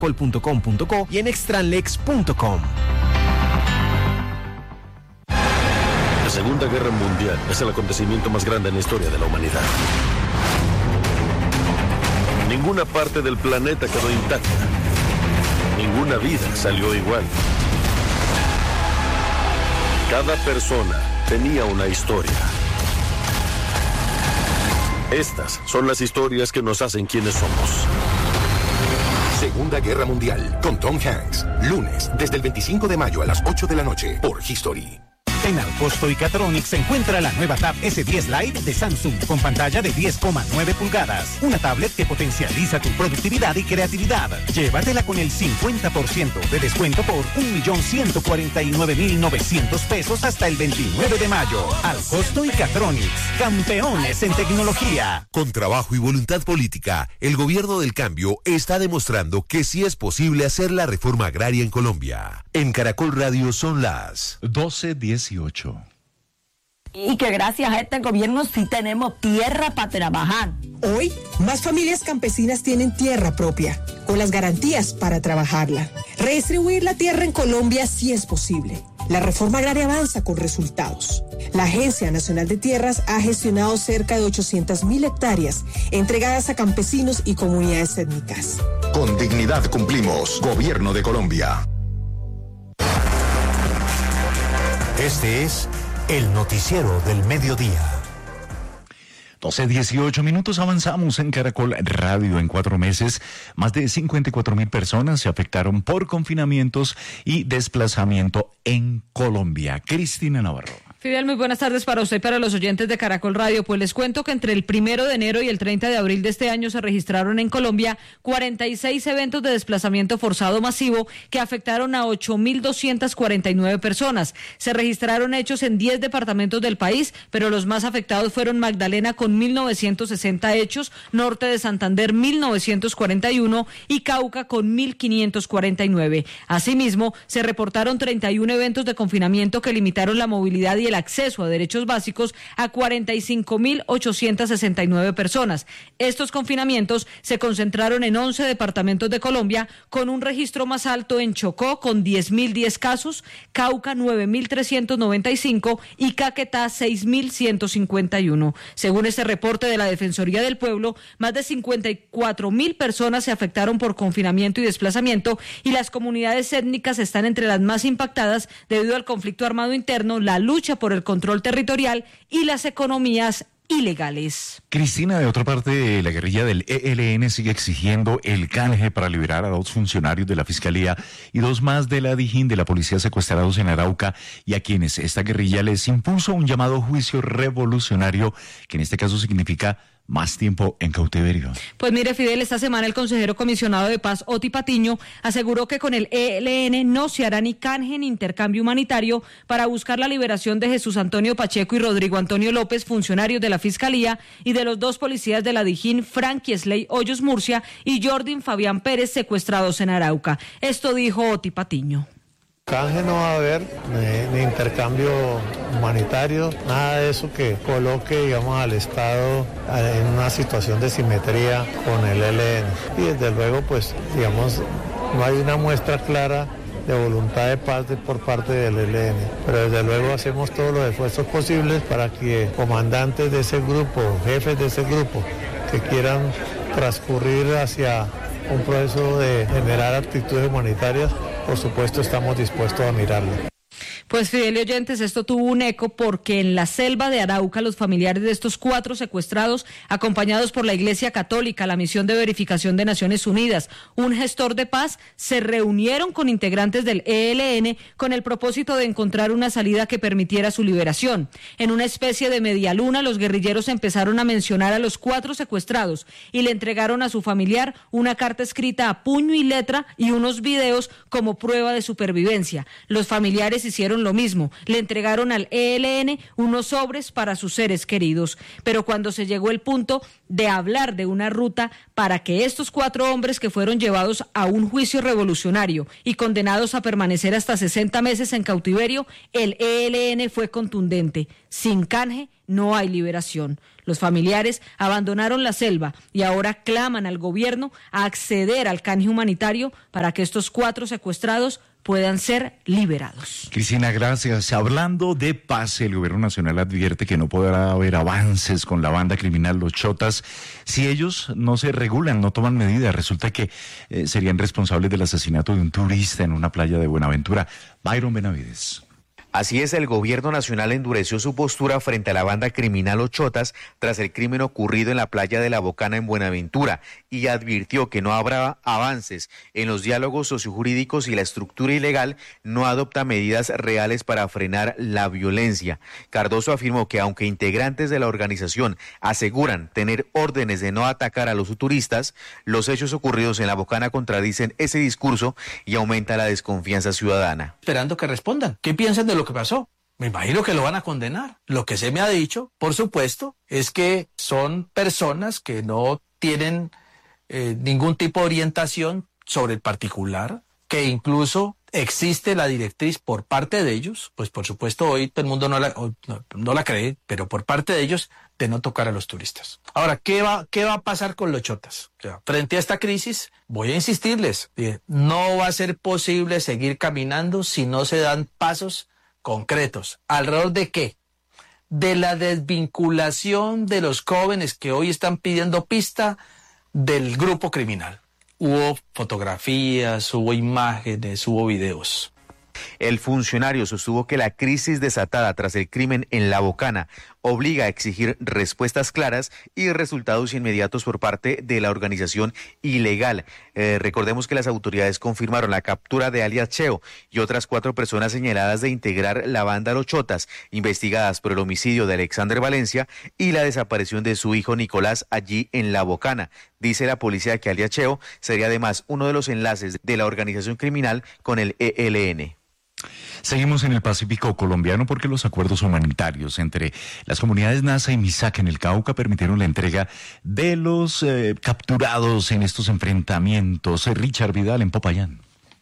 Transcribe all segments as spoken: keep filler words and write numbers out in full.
caracol punto com punto co y en extranlex punto com. La Segunda Guerra Mundial es el acontecimiento más grande en la historia de la humanidad. Ninguna parte del planeta quedó intacta. Ninguna vida salió igual. Cada persona tenía una historia. Estas son las historias que nos hacen quienes somos. Segunda Guerra Mundial, con Tom Hanks. Lunes, desde el veinticinco de mayo a las ocho de la noche, por History. En Alcosto y Catronics se encuentra la nueva Tab ese diez Lite de Samsung con pantalla de diez coma nueve pulgadas. Una tablet que potencializa tu productividad y creatividad. Llévatela con el cincuenta por ciento de descuento por un millón ciento cuarenta y nueve mil novecientos pesos hasta el veintinueve de mayo. Alcosto y Catronics, campeones en tecnología. Con trabajo y voluntad política, el gobierno del cambio está demostrando que sí es posible hacer la reforma agraria en Colombia. En Caracol Radio son las doce dieciocho. Y que gracias a este gobierno sí tenemos tierra para trabajar. Hoy, más familias campesinas tienen tierra propia, con las garantías para trabajarla. Redistribuir la tierra en Colombia sí es posible. La reforma agraria avanza con resultados. La Agencia Nacional de Tierras ha gestionado cerca de ochocientas mil hectáreas entregadas a campesinos y comunidades étnicas. Con dignidad cumplimos. Gobierno de Colombia. Este es el noticiero del mediodía. doce dieciocho minutos, avanzamos en Caracol Radio. En cuatro meses, más de cincuenta y cuatro mil personas se afectaron por confinamientos y desplazamiento en Colombia. Cristina Navarro. Fidel, muy buenas tardes para usted y para los oyentes de Caracol Radio. Pues les cuento que entre el primero de enero y el treinta de abril de este año se registraron en Colombia cuarenta y seis eventos de desplazamiento forzado masivo que afectaron a ocho mil doscientas cuarenta y nueve personas. Se registraron hechos en diez departamentos del país, pero los más afectados fueron Magdalena con mil novecientos sesenta hechos, Norte de Santander mil novecientos cuarenta y uno y Cauca con mil quinientos cuarenta y nueve. Asimismo, se reportaron treinta y uno eventos de confinamiento que limitaron la movilidad y el acceso a derechos básicos a cuarenta y cinco mil ochocientas sesenta y nueve personas. Estos confinamientos se concentraron en once departamentos de Colombia, con un registro más alto en Chocó con diez mil diez casos, Cauca nueve mil trescientos noventa y cinco y Caquetá seis mil ciento cincuenta y uno. Según este reporte de la Defensoría del Pueblo, más de cincuenta y cuatro mil personas se afectaron por confinamiento y desplazamiento, y las comunidades étnicas están entre las más impactadas debido al conflicto armado interno, la lucha por el control territorial y las economías ilegales. Cristina, de otra parte, la guerrilla del E L N sigue exigiendo el canje para liberar a dos funcionarios de la Fiscalía y dos más de la Dijín de la Policía secuestrados en Arauca, y a quienes esta guerrilla les impuso un llamado juicio revolucionario, que en este caso significa más tiempo en cautiverio. Pues mire, Fidel, esta semana el consejero comisionado de paz, Oti Patiño, aseguró que con el E L N no se hará ni canje ni intercambio humanitario para buscar la liberación de Jesús Antonio Pacheco y Rodrigo Antonio López, funcionarios de la Fiscalía, y de los dos policías de la Dijín, Frankie Sley Hoyos Murcia y Jordin Fabián Pérez, secuestrados en Arauca. Esto dijo Oti Patiño. Canje no va a haber, ni, ni intercambio humanitario, nada de eso que coloque, digamos, al Estado en una situación de simetría con el E L N. Y desde luego, pues, digamos, no hay una muestra clara de voluntad de paz de, por parte del E L N. Pero desde luego hacemos todos los esfuerzos posibles para que comandantes de ese grupo, jefes de ese grupo, que quieran transcurrir hacia un proceso de generar actitudes humanitarias, por supuesto estamos dispuestos a mirarlo. Pues Fidel y oyentes, esto tuvo un eco porque en la selva de Arauca los familiares de estos cuatro secuestrados, acompañados por la Iglesia Católica, la Misión de Verificación de Naciones Unidas, un gestor de paz, se reunieron con integrantes del E L N con el propósito de encontrar una salida que permitiera su liberación. En una especie de medialuna, los guerrilleros empezaron a mencionar a los cuatro secuestrados y le entregaron a su familiar una carta escrita a puño y letra y unos videos como prueba de supervivencia. Los familiares hicieron hicieron lo mismo, le entregaron al E L N unos sobres para sus seres queridos. Pero cuando se llegó el punto de hablar de una ruta para que estos cuatro hombres que fueron llevados a un juicio revolucionario y condenados a permanecer hasta sesenta meses en cautiverio, el E L N fue contundente: sin canje no hay liberación. Los familiares abandonaron la selva y ahora claman al gobierno a acceder al canje humanitario para que estos cuatro secuestrados puedan ser liberados. Cristina, gracias. Hablando de paz, el gobierno nacional advierte que no podrá haber avances con la banda criminal Los Chotas si ellos no se regulan, no toman medidas. Resulta que eh, serían responsables del asesinato de un turista en una playa de Buenaventura. Byron Benavides. Así es, el gobierno nacional endureció su postura frente a la banda criminal Los Chotas tras el crimen ocurrido en la playa de La Bocana en Buenaventura y advirtió que no habrá avances en los diálogos sociojurídicos si la estructura ilegal no adopta medidas reales para frenar la violencia. Cardoso afirmó que aunque integrantes de la organización aseguran tener órdenes de no atacar a los turistas, los hechos ocurridos en La Bocana contradicen ese discurso y aumenta la desconfianza ciudadana. Esperando que respondan. ¿Qué piensan de lo que pasó? Me imagino que lo van a condenar. Lo que se me ha dicho, por supuesto, es que son personas que no tienen eh, ningún tipo de orientación sobre el particular, que incluso existe la directriz por parte de ellos, pues por supuesto hoy todo el mundo no la, no, no la cree, pero por parte de ellos, de no tocar a los turistas. Ahora, ¿qué va, qué va a pasar con Los Chotas? O sea, frente a esta crisis, voy a insistirles, no va a ser posible seguir caminando si no se dan pasos concretos. ¿Alrededor de qué? De la desvinculación de los jóvenes que hoy están pidiendo pista del grupo criminal. Hubo fotografías, hubo imágenes, hubo videos. El funcionario sostuvo que la crisis desatada tras el crimen en La Bocana obliga a exigir respuestas claras y resultados inmediatos por parte de la organización ilegal. Eh, recordemos que las autoridades confirmaron la captura de alias Cheo y otras cuatro personas señaladas de integrar la banda Los Chotas, investigadas por el homicidio de Alexander Valencia y la desaparición de su hijo Nicolás allí en La Bocana. Dice la policía que alias Cheo sería además uno de los enlaces de la organización criminal con el E L N. Seguimos en el Pacífico colombiano porque los acuerdos humanitarios entre las comunidades Nasa y Misak en el Cauca permitieron la entrega de los eh, capturados en estos enfrentamientos. Richard Vidal en Popayán.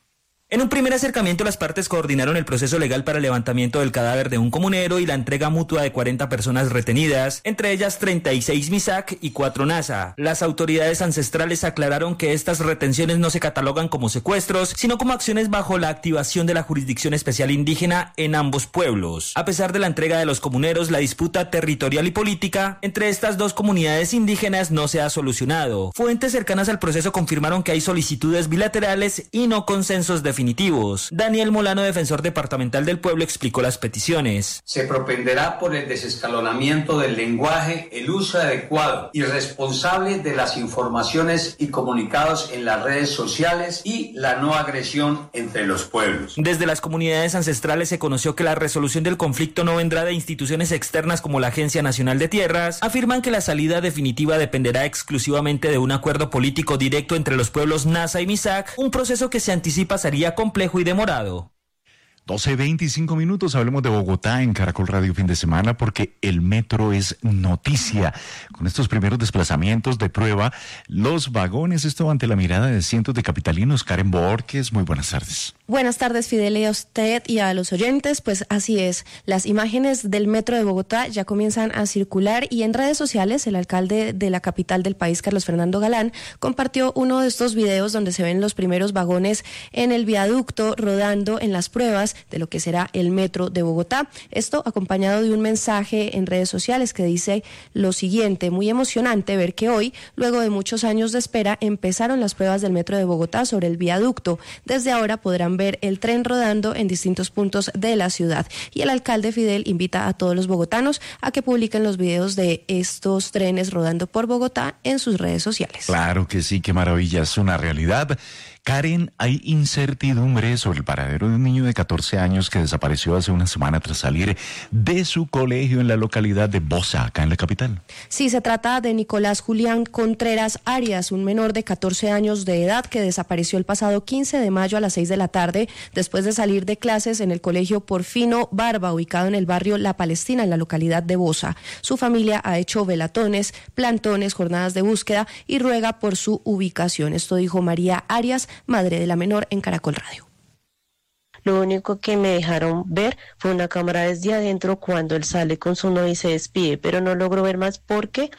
En un primer acercamiento, las partes coordinaron el proceso legal para el levantamiento del cadáver de un comunero y la entrega mutua de cuarenta personas retenidas, entre ellas treinta y seis Misak y cuatro Nasa. Las autoridades ancestrales aclararon que estas retenciones no se catalogan como secuestros, sino como acciones bajo la activación de la jurisdicción especial indígena en ambos pueblos. A pesar de la entrega de los comuneros, la disputa territorial y política entre estas dos comunidades indígenas no se ha solucionado. Fuentes cercanas al proceso confirmaron que hay solicitudes bilaterales y no consensos definitivos. Definitivos. Daniel Molano, defensor departamental del pueblo, explicó las peticiones. Se propenderá por el desescalonamiento del lenguaje, el uso adecuado y responsable de las informaciones y comunicados en las redes sociales y la no agresión entre los pueblos. Desde las comunidades ancestrales se conoció que la resolución del conflicto no vendrá de instituciones externas como la Agencia Nacional de Tierras. Afirman que la salida definitiva dependerá exclusivamente de un acuerdo político directo entre los pueblos Nasa y Misak, un proceso que se anticipa sería complejo y demorado. doce veinticinco minutos, hablemos de Bogotá en Caracol Radio fin de semana porque el metro es noticia. Con estos primeros desplazamientos de prueba, los vagones, esto ante la mirada de cientos de capitalinos. Karen Borges, muy buenas tardes. Buenas tardes, Fidel, y a usted y a los oyentes. Pues así es, las imágenes del metro de Bogotá ya comienzan a circular y en redes sociales el alcalde de la capital del país, Carlos Fernando Galán, compartió uno de estos videos donde se ven los primeros vagones en el viaducto rodando en las pruebas de lo que será el metro de Bogotá. Esto acompañado de un mensaje en redes sociales que dice lo siguiente: muy emocionante ver que hoy, luego de muchos años de espera, empezaron las pruebas del metro de Bogotá sobre el viaducto. Desde ahora podrán ver el tren rodando en distintos puntos de la ciudad. Y el alcalde Fidel invita a todos los bogotanos a que publiquen los videos de estos trenes rodando por Bogotá en sus redes sociales. Claro que sí, qué maravilla, es una realidad. Karen, hay incertidumbre sobre el paradero de un niño de catorce años que desapareció hace una semana tras salir de su colegio en la localidad de Bosa, acá en la capital. Sí, se trata de Nicolás Julián Contreras Arias, un menor de catorce años de edad que desapareció el pasado quince de mayo a las seis de la tarde después de salir de clases en el colegio Porfino Barba, ubicado en el barrio La Palestina, en la localidad de Bosa. Su familia ha hecho velatones, plantones, jornadas de búsqueda y ruega por su ubicación. Esto dijo María Arias, madre de la menor, en Caracol Radio. Lo único que me dejaron ver fue una cámara desde adentro cuando él sale con su novia y se despide, pero no logro ver más porque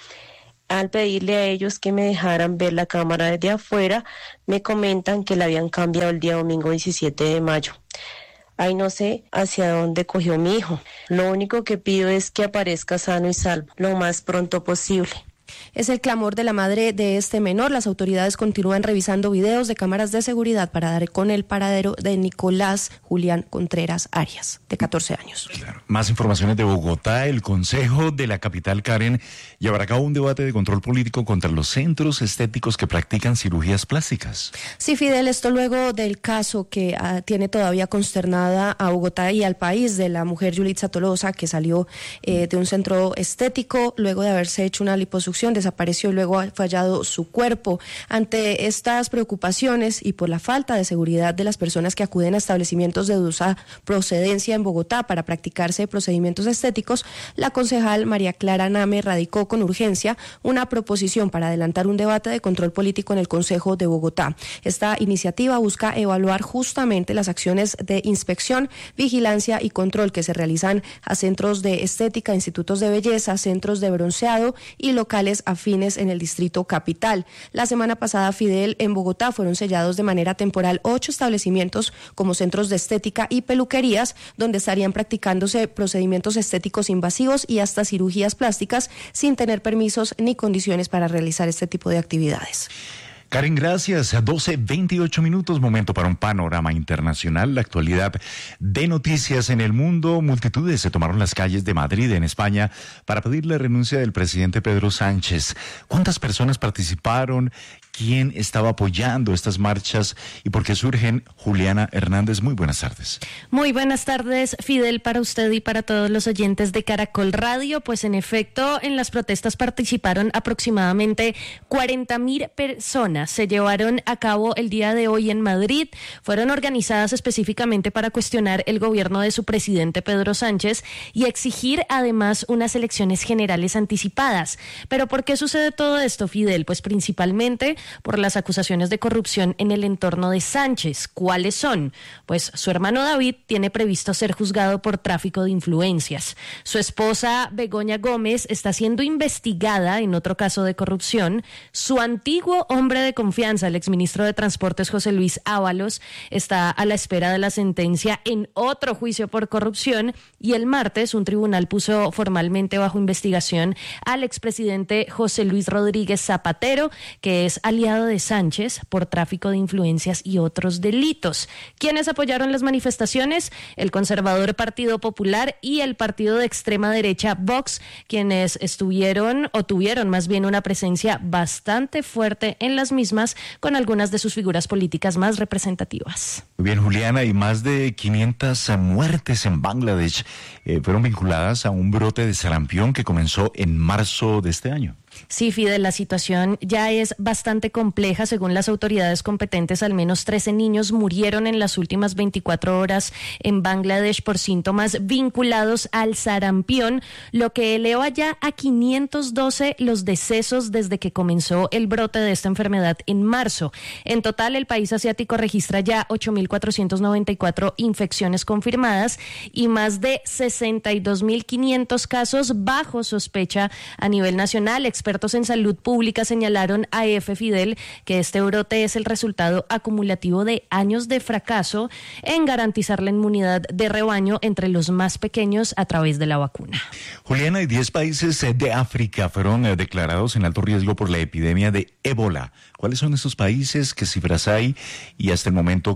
al pedirle a ellos que me dejaran ver la cámara desde afuera, me comentan que la habían cambiado el día domingo diecisiete de mayo. Ay, no sé hacia dónde cogió mi hijo. Lo único que pido es que aparezca sano y salvo lo más pronto posible. Es el clamor de la madre de este menor. Las autoridades continúan revisando videos de cámaras de seguridad para dar con el paradero de Nicolás Julián Contreras Arias, de catorce años. Claro. Más informaciones de Bogotá. El Consejo de la capital, Karen, llevará a cabo un debate de control político contra los centros estéticos que practican cirugías plásticas. Sí, Fidel, esto luego del caso que uh, tiene todavía consternada a Bogotá y al país de la mujer Yulitza Tolosa, que salió eh, de un centro estético luego de haberse hecho una liposucción, desapareció y luego ha fallado su cuerpo. Ante estas preocupaciones y por la falta de seguridad de las personas que acuden a establecimientos de dudosa procedencia en Bogotá para practicarse procedimientos estéticos, la concejal María Clara Name radicó con urgencia una proposición para adelantar un debate de control político en el Consejo de Bogotá. Esta iniciativa busca evaluar justamente las acciones de inspección, vigilancia y control que se realizan a centros de estética, institutos de belleza, centros de bronceado y locales afines en el distrito capital. La semana pasada, Fidel, en Bogotá fueron sellados de manera temporal ocho establecimientos como centros de estética y peluquerías donde estarían practicándose procedimientos estéticos invasivos y hasta cirugías plásticas sin tener permisos ni condiciones para realizar este tipo de actividades. Karen, gracias. doce veintiocho minutos, momento para un panorama internacional. La actualidad de noticias en el mundo. Multitudes se tomaron las calles de Madrid, en España, para pedir la renuncia del presidente Pedro Sánchez. ¿Cuántas personas participaron? ¿Quién estaba apoyando estas marchas y por qué surgen? Juliana Hernández, muy buenas tardes. Muy buenas tardes, Fidel, para usted y para todos los oyentes de Caracol Radio. Pues en efecto, en las protestas participaron aproximadamente cuarenta mil personas. Se llevaron a cabo el día de hoy en Madrid. Fueron organizadas específicamente para cuestionar el gobierno de su presidente Pedro Sánchez y exigir además unas elecciones generales anticipadas. ¿Pero por qué sucede todo esto, Fidel? Pues principalmente por las acusaciones de corrupción en el entorno de Sánchez. ¿Cuáles son? Pues su hermano David tiene previsto ser juzgado por tráfico de influencias. Su esposa Begoña Gómez está siendo investigada en otro caso de corrupción. Su antiguo hombre de confianza, el exministro de Transportes José Luis Ábalos, está a la espera de la sentencia en otro juicio por corrupción. Y el martes un tribunal puso formalmente bajo investigación al expresidente José Luis Rodríguez Zapatero, que es aliado de Sánchez por tráfico de influencias y otros delitos. ¿Quiénes apoyaron las manifestaciones? El conservador Partido Popular y el partido de extrema derecha Vox, quienes estuvieron o tuvieron más bien una presencia bastante fuerte en las mismas, con algunas de sus figuras políticas más representativas. Muy bien, Juliana, y más de quinientas muertes en Bangladesh eh, fueron vinculadas a un brote de sarampión que comenzó en marzo de este año. Sí, Fidel, la situación ya es bastante compleja. Según las autoridades competentes, al menos trece niños murieron en las últimas veinticuatro horas en Bangladesh por síntomas vinculados al sarampión, lo que eleva ya a quinientos doce los decesos desde que comenzó el brote de esta enfermedad en marzo. En total, el país asiático registra ya ocho mil cuatrocientas noventa y cuatro infecciones confirmadas y más de sesenta y dos mil quinientos casos bajo sospecha a nivel nacional. Expertos en salud pública señalaron a F. Fidel que este brote es el resultado acumulativo de años de fracaso en garantizar la inmunidad de rebaño entre los más pequeños a través de la vacuna. Juliana, y diez países de África fueron declarados en alto riesgo por la epidemia de ébola. ¿Cuáles son esos países? ¿Qué cifras hay? Y hasta el momento, ¿qué nuevos detalles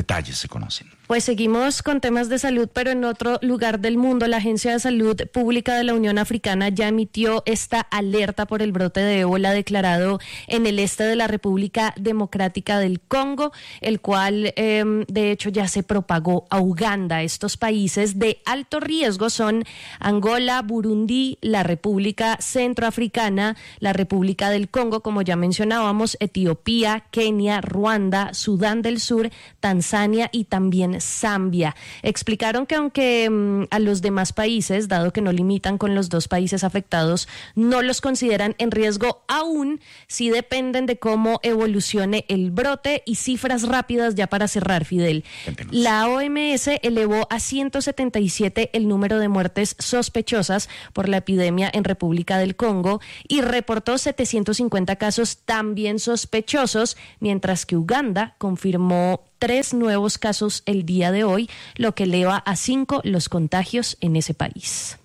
detalles se conocen. Pues seguimos con temas de salud, pero en otro lugar del mundo, la Agencia de Salud Pública de la Unión Africana ya emitió esta alerta por el brote de ébola declarado en el este de la República Democrática del Congo, el cual eh, de hecho ya se propagó a Uganda. Estos países de alto riesgo son Angola, Burundi, la República Centroafricana, la República del Congo, como ya mencionábamos, Etiopía, Kenia, Ruanda, Sudán del Sur, Tanzania y también Zambia. Explicaron que aunque um, a los demás países, dado que no limitan con los dos países afectados, no los consideran en riesgo aún, sí dependen de cómo evolucione el brote. Y cifras rápidas ya para cerrar, Fidel. Cuéntenos. La O M S elevó a ciento setenta y siete el número de muertes sospechosas por la epidemia en República del Congo y reportó setecientos cincuenta casos también sospechosos, mientras que Uganda confirmó tres nuevos casos el día de hoy, lo que eleva a cinco los contagios en ese país.